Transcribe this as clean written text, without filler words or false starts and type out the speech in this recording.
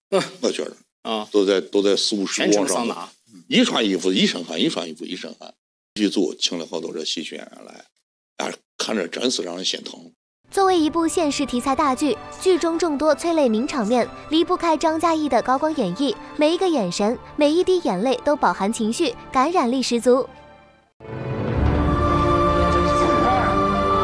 我觉得啊， 都在苏时全程光上桑拿， 一穿衣服一身汗，一穿衣服一身汗。剧组请了好多这戏曲演员来，看着真是让人心疼。 作为一部现实题材大剧，剧中众多催泪名场面，离不开张嘉译的高光演绎，每一个眼神，每一滴眼泪都饱含情绪，感染力十足。